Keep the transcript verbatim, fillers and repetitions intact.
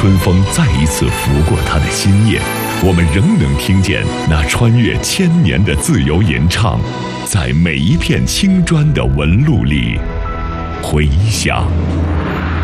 春风再一次拂过他的心叶，我们仍能听见那穿越千年的自由吟唱，在每一片青砖的纹路里回响。